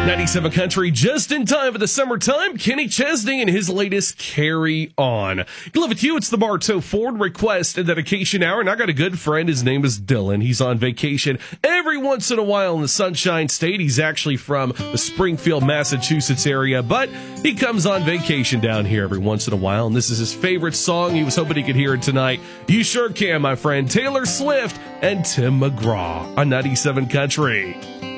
97 Country, just in time for the summertime. Kenny Chesney and his latest Carry On. Good luck with you. It's the Bartow Ford Request and Dedication Hour, and I got a good friend. His name is Dylan. He's on vacation every once in a while in the Sunshine State. He's actually from the Springfield, Massachusetts area, but he comes on vacation down here every once in a while, and this is his favorite song. He was hoping he could hear it tonight. You sure can, my friend. Taylor Swift and Tim McGraw on 97 Country.